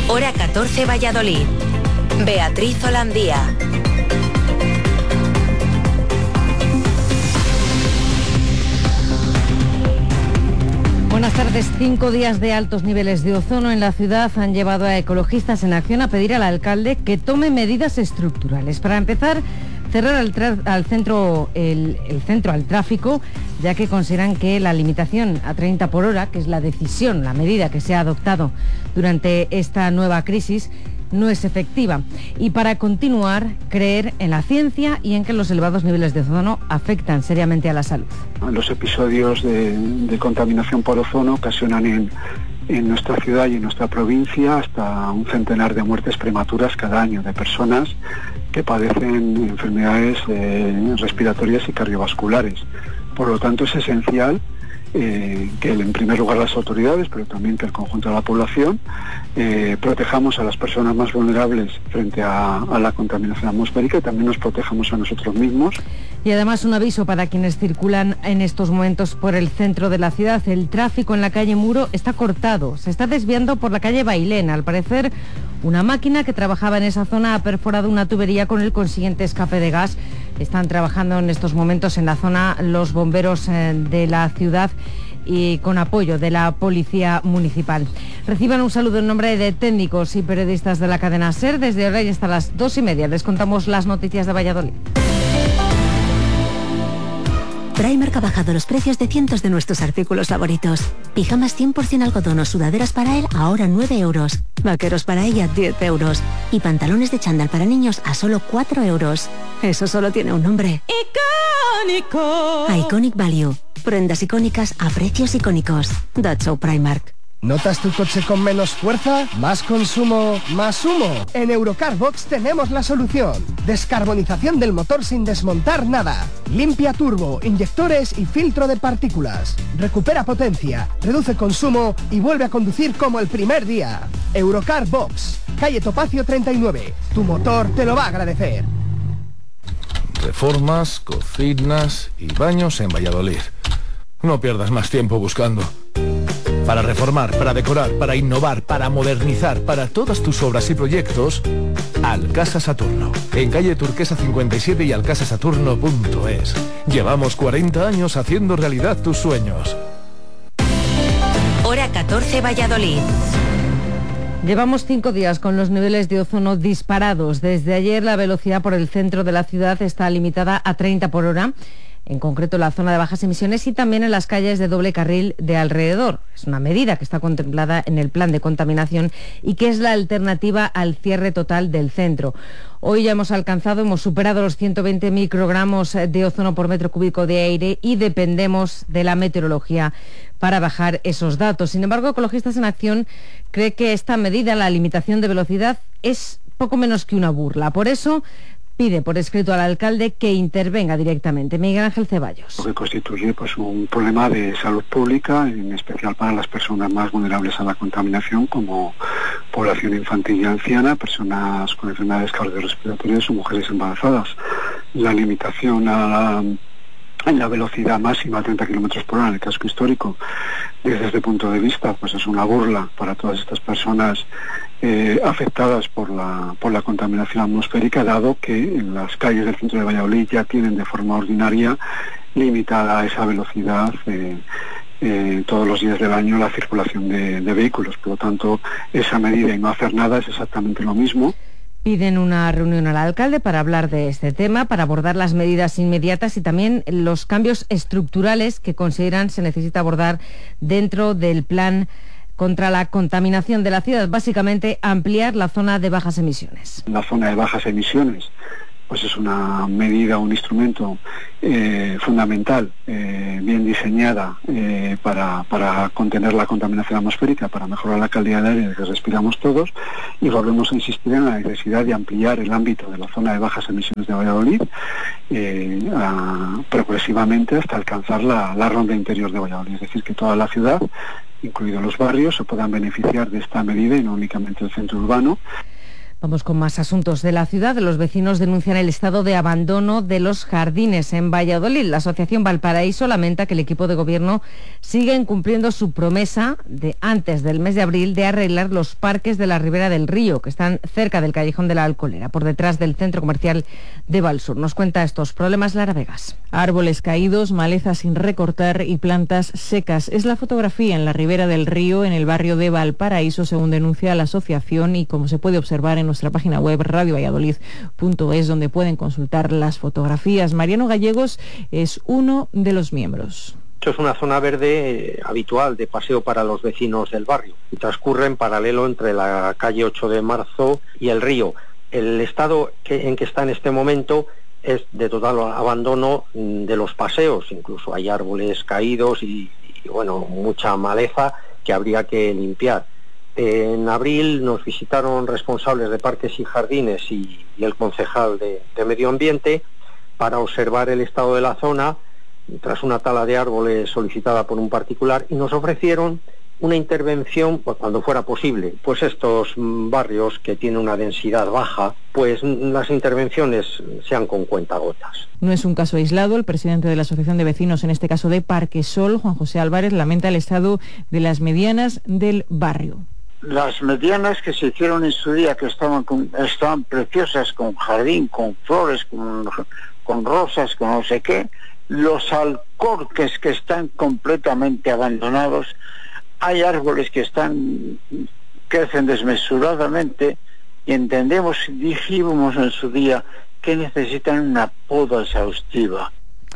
Hora 14 Valladolid. Beatriz Holandía. Buenas tardes. 5 días de altos niveles de ozono en la ciudad han llevado a Ecologistas en Acción a pedir al alcalde que tome medidas estructurales. Para empezar, cerrar el centro al tráfico, ya que consideran que la limitación a 30 por hora, que es la decisión, la medida que se ha adoptado durante esta nueva crisis, no es efectiva. Y para continuar, creer en la ciencia y en que los elevados niveles de ozono afectan seriamente a la salud. Los episodios de contaminación por ozono ocasionan en nuestra ciudad y en nuestra provincia hasta un centenar de muertes prematuras cada año de personas que padecen enfermedades respiratorias y cardiovasculares. Por lo tanto, es esencial que en primer lugar las autoridades, pero también que el conjunto de la población, protejamos a las personas más vulnerables frente a la contaminación atmosférica y también nos protejamos a nosotros mismos. Y además un aviso para quienes circulan en estos momentos por el centro de la ciudad. El tráfico en la calle Muro está cortado, se está desviando por la calle Bailén. Al parecer, una máquina que trabajaba en esa zona ha perforado una tubería con el consiguiente escape de gas. Están trabajando en estos momentos en la zona los bomberos de la ciudad y con apoyo de la Policía Municipal. Reciban un saludo en nombre de técnicos y periodistas de la cadena SER. Desde ahora y hasta las 2:30 les contamos las noticias de Valladolid. Primark ha bajado los precios de cientos de nuestros artículos favoritos. Pijamas 100% algodón o sudaderas para él a ahora 9 euros. Vaqueros para ella 10 euros. Y pantalones de chándal para niños a solo 4 euros. Eso solo tiene un nombre. ¡Icónico! Iconic Value. Prendas icónicas a precios icónicos. That's so Primark. ¿Notas tu coche con menos fuerza? ¿Más consumo? ¿Más humo? En Eurocarbox tenemos la solución. Descarbonización del motor sin desmontar nada. Limpia turbo, inyectores y filtro de partículas. Recupera potencia, reduce consumo y vuelve a conducir como el primer día. Eurocarbox, calle Topacio 39. Tu motor te lo va a agradecer. Reformas, cocinas y baños en Valladolid. No pierdas más tiempo buscando. Para reformar, para decorar, para innovar, para modernizar, para todas tus obras y proyectos, Alcasa Saturno. En calle Turquesa 57 y alcasasaturno.es. Llevamos 40 años haciendo realidad tus sueños. Hora 14 Valladolid. Llevamos 5 días con los niveles de ozono disparados. Desde ayer la velocidad por el centro de la ciudad está limitada a 30 por hora. En concreto en la zona de bajas emisiones y también en las calles de doble carril de alrededor. Es una medida que está contemplada en el plan de contaminación y que es la alternativa al cierre total del centro. Hoy ya hemos superado los 120 microgramos de ozono por metro cúbico de aire y dependemos de la meteorología para bajar esos datos. Sin embargo, Ecologistas en Acción cree que esta medida, la limitación de velocidad, es poco menos que una burla. Por eso pide por escrito al alcalde que intervenga directamente. Miguel Ángel Ceballos. Lo que constituye un problema de salud pública, en especial para las personas más vulnerables a la contaminación, como población infantil y anciana, personas con enfermedades cardiorrespiratorias o mujeres embarazadas. La limitación en la velocidad máxima a 30 km por hora en el casco histórico, desde este punto de vista, pues es una burla para todas estas personas afectadas por la contaminación atmosférica, dado que en las calles del centro de Valladolid ya tienen de forma ordinaria limitada esa velocidad todos los días del año la circulación de vehículos. Por lo tanto, esa medida y no hacer nada es exactamente lo mismo. Piden una reunión al alcalde para hablar de este tema, para abordar las medidas inmediatas y también los cambios estructurales que consideran se necesita abordar dentro del plan contra la contaminación de la ciudad. Básicamente, ampliar la zona de bajas emisiones. La zona de bajas emisiones pues es una medida, un instrumento fundamental, bien diseñada para contener la contaminación atmosférica, para mejorar la calidad del aire que respiramos todos, y volvemos a insistir en la necesidad de ampliar el ámbito de la zona de bajas emisiones de Valladolid progresivamente hasta alcanzar la ronda interior de Valladolid, es decir, que toda la ciudad, incluidos los barrios, se puedan beneficiar de esta medida y no únicamente el centro urbano. Vamos con más asuntos de la ciudad. Los vecinos denuncian el estado de abandono de los jardines en Valladolid. La Asociación Valparaíso lamenta que el equipo de gobierno siga incumpliendo su promesa de antes del mes de abril de arreglar los parques de la Ribera del Río, que están cerca del Callejón de la Alcolera, por detrás del centro comercial de Valsur. Nos cuenta estos problemas Lara Vegas. Árboles caídos, malezas sin recortar y plantas secas. Es la fotografía en la Ribera del Río, en el barrio de Valparaíso, según denuncia la asociación, y como se puede observar en nuestra página web radiovalladolid.es, donde pueden consultar las fotografías. Mariano Gallegos es uno de los miembros. Esto es una zona verde habitual de paseo para los vecinos del barrio y transcurre en paralelo entre la calle 8 de Marzo y el río. El estado en que está en este momento es de total abandono de los paseos, incluso hay árboles caídos y bueno, mucha maleza que habría que limpiar. En abril nos visitaron responsables de parques y jardines y el concejal de Medio Ambiente para observar el estado de la zona tras una tala de árboles solicitada por un particular, y nos ofrecieron una intervención pues, cuando fuera posible. Pues estos barrios que tienen una densidad baja, pues las intervenciones sean con cuentagotas. No es un caso aislado. El presidente de la Asociación de Vecinos, en este caso de Parquesol, Juan José Álvarez, lamenta el estado de las medianas del barrio. Las medianas que se hicieron en su día, que estaban preciosas, con jardín, con flores, con rosas, con no sé qué, los alcorques que están completamente abandonados, hay árboles que crecen desmesuradamente, y dijimos en su día que necesitan una poda exhaustiva.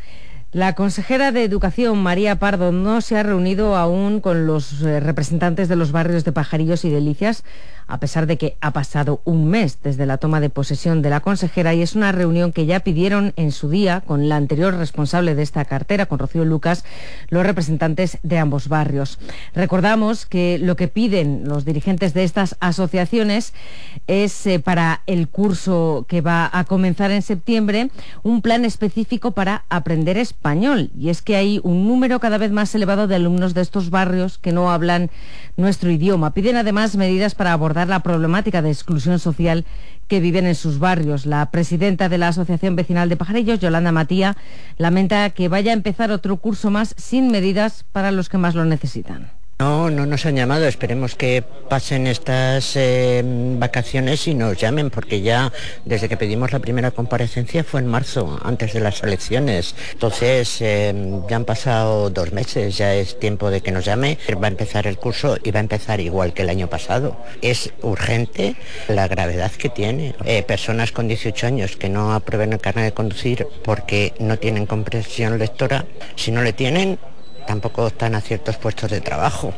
La consejera de Educación, María Pardo, no se ha reunido aún con los representantes de los barrios de Pajarillos y Delicias, a pesar de que ha pasado un mes desde la toma de posesión de la consejera, y es una reunión que ya pidieron en su día con la anterior responsable de esta cartera, con Rocío Lucas, los representantes de ambos barrios. Recordamos que lo que piden los dirigentes de estas asociaciones es para el curso que va a comenzar en septiembre un plan específico para aprender español, y es que hay un número cada vez más elevado de alumnos de estos barrios que no hablan nuestro idioma. Piden además medidas para abordar la problemática de exclusión social que viven en sus barrios. La presidenta de la Asociación Vecinal de Pajarillos, Yolanda Matía, lamenta que vaya a empezar otro curso más sin medidas para los que más lo necesitan. No nos han llamado, esperemos que pasen estas vacaciones y nos llamen, porque ya desde que pedimos la primera comparecencia fue en marzo, antes de las elecciones. Entonces ya han pasado 2 meses, ya es tiempo de que nos llame. Va a empezar el curso y va a empezar igual que el año pasado. Es urgente la gravedad que tiene. Personas con 18 años que no aprueben el carnet de conducir porque no tienen comprensión lectora, si no le tienen, tampoco están a ciertos puestos de trabajo.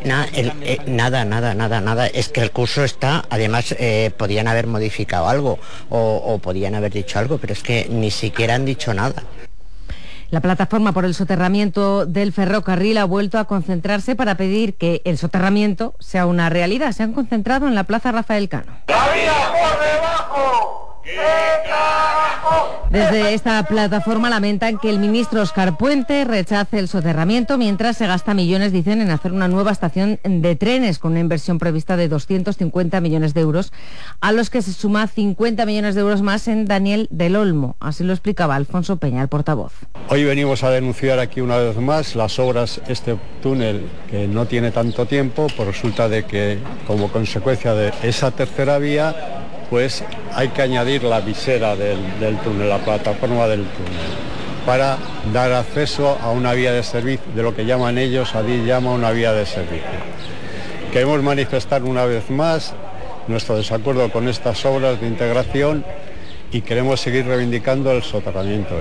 Nada. Es que el curso está, además podían haber modificado algo o podían haber dicho algo, pero es que ni siquiera han dicho nada. La plataforma por el soterramiento del ferrocarril ha vuelto a concentrarse para pedir que el soterramiento sea una realidad. Se han concentrado en la Plaza Rafael Cano. ¡La vida por debajo! ¡Qué carajo! Desde esta plataforma lamentan que el ministro Óscar Puente rechace el soterramiento, mientras se gasta millones, dicen, en hacer una nueva estación de trenes con una inversión prevista de 250 millones de euros, a los que se suma 50 millones de euros más en Daniel del Olmo. Así lo explicaba Alfonso Peña, el portavoz. Hoy venimos a denunciar aquí una vez más las obras, este túnel que no tiene tanto tiempo, pues resulta de que como consecuencia de esa tercera vía, pues hay que añadir la visera del túnel, la plataforma del túnel, para dar acceso a una vía de servicio, de lo que llaman ellos, ADI llama una vía de servicio. Queremos manifestar una vez más nuestro desacuerdo con estas obras de integración y queremos seguir reivindicando el soterramiento.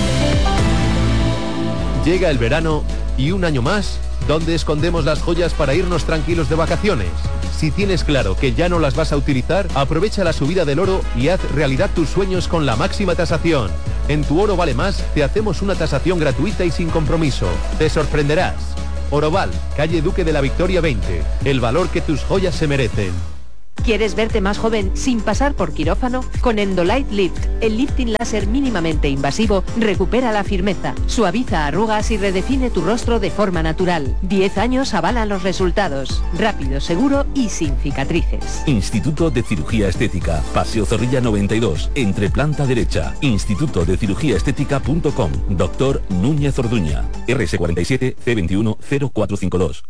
Llega el verano y un año más, ¿dónde escondemos las joyas para irnos tranquilos de vacaciones? Si tienes claro que ya no las vas a utilizar, aprovecha la subida del oro y haz realidad tus sueños con la máxima tasación. En Tu Oro Vale Más te hacemos una tasación gratuita y sin compromiso. Te sorprenderás. Oroval, calle Duque de la Victoria 20. El valor que tus joyas se merecen. ¿Quieres verte más joven sin pasar por quirófano? Con Endolight Lift, el lifting láser mínimamente invasivo recupera la firmeza, suaviza arrugas y redefine tu rostro de forma natural. 10 años avalan los resultados. Rápido, seguro y sin cicatrices. Instituto de Cirugía Estética, Paseo Zorrilla 92, entre planta derecha. Institutodecirugíaestética.com. Doctor Núñez Orduña. RS47 C21 0452.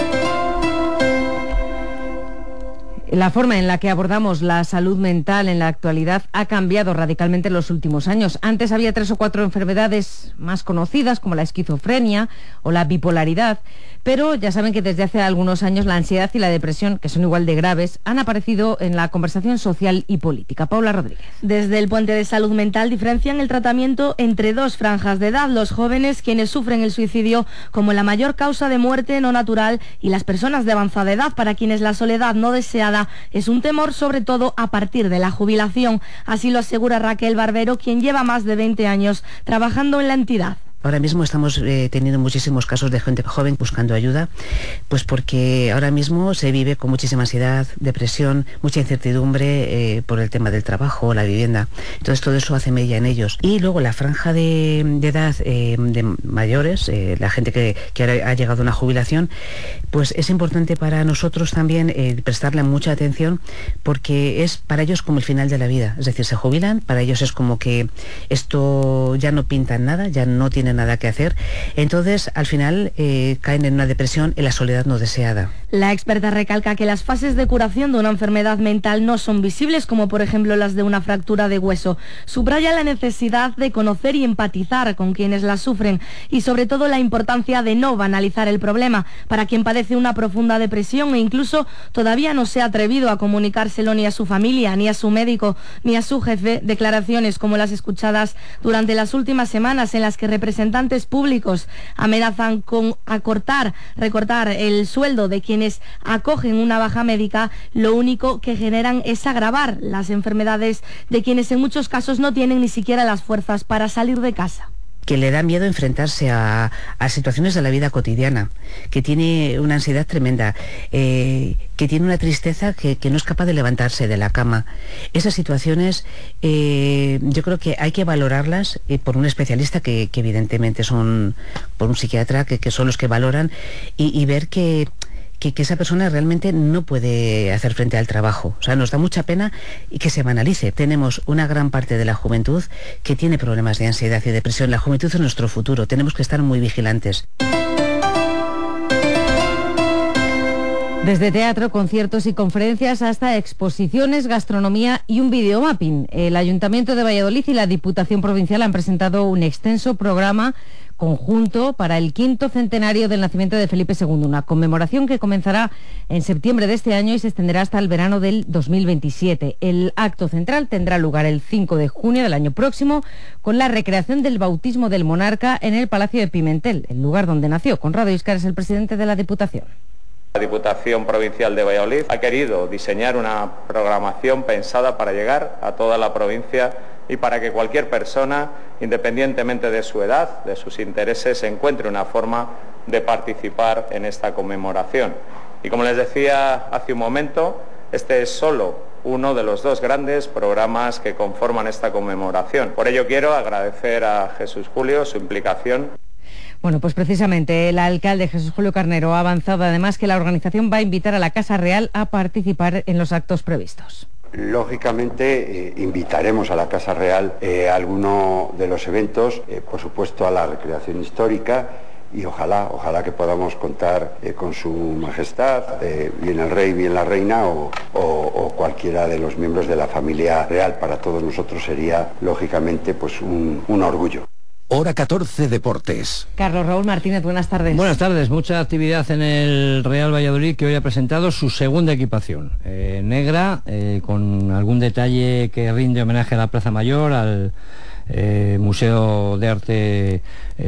La forma en la que abordamos la salud mental en la actualidad ha cambiado radicalmente en los últimos años. Antes había 3 o 4 enfermedades más conocidas, como la esquizofrenia o la bipolaridad, pero ya saben que desde hace algunos años la ansiedad y la depresión, que son igual de graves, han aparecido en la conversación social y política. Paula Rodríguez. Desde el Puente de Salud Mental diferencian el tratamiento entre 2 franjas de edad: los jóvenes, quienes sufren el suicidio como la mayor causa de muerte no natural, y las personas de avanzada edad, para quienes la soledad no deseada es un temor, sobre todo a partir de la jubilación. Así lo asegura Raquel Barbero, quien lleva más de 20 años trabajando en la entidad. Ahora mismo estamos teniendo muchísimos casos de gente joven buscando ayuda, pues porque ahora mismo se vive con muchísima ansiedad, depresión, mucha incertidumbre por el tema del trabajo, la vivienda. Entonces todo eso hace mella en ellos. Y luego la franja de edad de mayores, la gente que ahora ha llegado a una jubilación, pues es importante para nosotros también prestarle mucha atención, porque es para ellos como el final de la vida. Es decir, se jubilan, para ellos es como que esto ya no pinta en nada, ya no tiene nada que hacer. Entonces, al final, caen en una depresión, en la soledad no deseada. La experta recalca que las fases de curación de una enfermedad mental no son visibles, como por ejemplo las de una fractura de hueso. Subraya la necesidad de conocer y empatizar con quienes la sufren, y sobre todo la importancia de no banalizar el problema. Para quien padece una profunda depresión e incluso todavía no se ha atrevido a comunicárselo ni a su familia, ni a su médico, ni a su jefe, declaraciones como las escuchadas durante las últimas semanas, en las que representantes públicos amenazan con recortar el sueldo de quienes acogen una baja médica, lo único que generan es agravar las enfermedades de quienes en muchos casos no tienen ni siquiera las fuerzas para salir de casa. Que le da miedo enfrentarse a situaciones de la vida cotidiana, que tiene una ansiedad tremenda, que tiene una tristeza que no es capaz de levantarse de la cama. Esas situaciones yo creo que hay que valorarlas por un especialista que evidentemente son, por un psiquiatra, que son los que valoran, y ver que esa persona realmente no puede hacer frente al trabajo. O sea, nos da mucha pena y que se banalice. Tenemos una gran parte de la juventud que tiene problemas de ansiedad y depresión. La juventud es nuestro futuro. Tenemos que estar muy vigilantes. Desde teatro, conciertos y conferencias hasta exposiciones, gastronomía y un videomapping. El Ayuntamiento de Valladolid y la Diputación Provincial han presentado un extenso programa conjunto para el 5º centenario del nacimiento de Felipe II, una conmemoración que comenzará en septiembre de este año y se extenderá hasta el verano del 2027. El acto central tendrá lugar el 5 de junio del año próximo, con la recreación del bautismo del monarca en el Palacio de Pimentel, el lugar donde nació. Conrado Íscar es el presidente de la Diputación. La Diputación Provincial de Valladolid ha querido diseñar una programación pensada para llegar a toda la provincia y para que cualquier persona, independientemente de su edad, de sus intereses, encuentre una forma de participar en esta conmemoración. Y como les decía hace un momento, este es solo uno de los 2 grandes programas que conforman esta conmemoración. Por ello quiero agradecer a Jesús Julio su implicación. Bueno, pues precisamente el alcalde Jesús Julio Carnero ha avanzado además que la organización va a invitar a la Casa Real a participar en los actos previstos. Lógicamente invitaremos a la Casa Real a alguno de los eventos, por supuesto a la recreación histórica, y ojalá que podamos contar con su majestad, bien el rey, bien la reina o cualquiera de los miembros de la familia real. Para todos nosotros sería lógicamente pues un orgullo. Hora 14 Deportes. Carlos Raúl Martínez, buenas tardes. Buenas tardes, mucha actividad en el Real Valladolid, que hoy ha presentado su segunda equipación, negra, con algún detalle que rinde homenaje a la Plaza Mayor, al Museo de Arte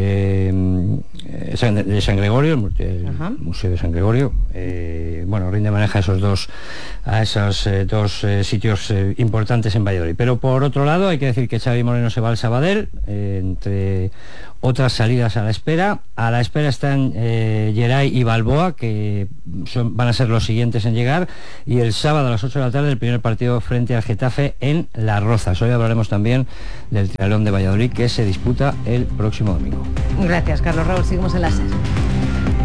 de San Gregorio, el Museo de San Gregorio. Rinde homenaje a esos dos sitios importantes en Valladolid. Pero por otro lado hay que decir que Xavi Moreno se va al Sabadell, entre otras salidas a la espera. A la espera están Geray y Balboa, que van a ser los siguientes en llegar, y el sábado a las 8 de la tarde el primer partido frente al Getafe en Las Rozas. Hoy hablaremos también del Triatlón de Valladolid, que se disputa el próximo domingo. Gracias, Carlos Raúl. Seguimos en la SER.